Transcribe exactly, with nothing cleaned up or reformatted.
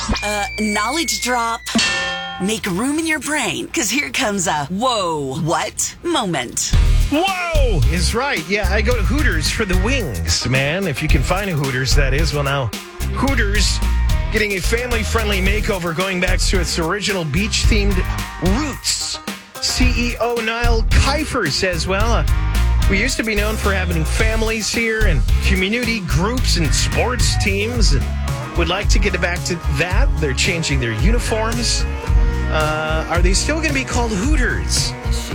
Uh, knowledge drop. Make room in your brain, because here comes a whoa, what moment. Whoa is right. Yeah, I go to Hooters for the wings, man. If you can find a Hooters, that is. Well, now, Hooters getting a family-friendly makeover going back to its original beach-themed roots. C E O Niall Kiefer says, well, uh, we used to be known for having families here and community groups and sports teams, and would like to get back to that. They're changing their uniforms. Uh, are they still going to be called Hooters?